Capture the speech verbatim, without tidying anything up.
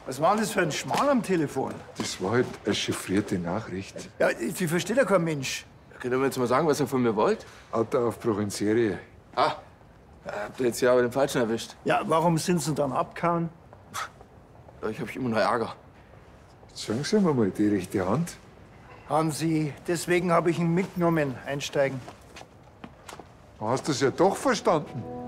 Was war denn das für ein Schmarrn am Telefon? Das war halt eine chiffrierte Nachricht. Ja, die versteht ja kein Mensch. Könnt ihr mir jetzt mal sagen, was ihr von mir wollt? Autoaufbruch in Serie. Ah, habt ihr jetzt ja aber den Falschen erwischt. Ja, warum sind sie dann abgehauen? Ja, ich hab immer noch Ärger. Sagen Sie mir mal die rechte Hand. Hansi, deswegen habe ich ihn mitgenommen. Einsteigen. Du hast das ja doch verstanden.